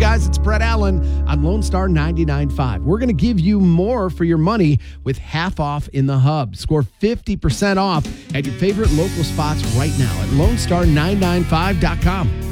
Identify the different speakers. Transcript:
Speaker 1: guys, it's Brett Allen on Lone Star 99.5. We're going to give you more for your money with half off in the hub. Score 50% off at your favorite local spots right now at LoneStar995.com.